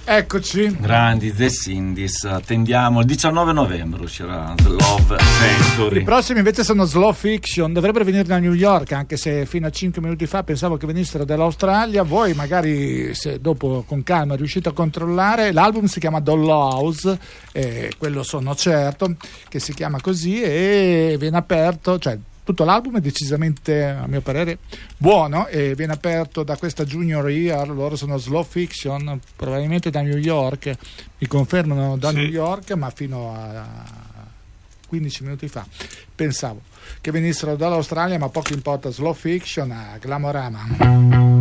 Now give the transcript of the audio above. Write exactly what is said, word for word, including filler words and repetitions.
Eccoci. Grandi The Cindy's, attendiamo il diciannove novembre uscirà The Love Century. I prossimi invece sono Slow Fiction, dovrebbero venire da New York, anche se fino a cinque minuti fa pensavo che venissero dall'Australia. Voi magari, se dopo con calma riuscite a controllare, l'album si chiama Dollhouse, eh, quello sono certo che si chiama così, e viene aperto, cioè tutto l'album è decisamente, a mio parere, buono, e viene aperto da questa Junior Year. Loro sono Slow Fiction, probabilmente da New York, mi confermano da sì. New York, ma fino a quindici minuti fa pensavo che venissero dall'Australia, ma poco importa. Slow Fiction a Glamorama.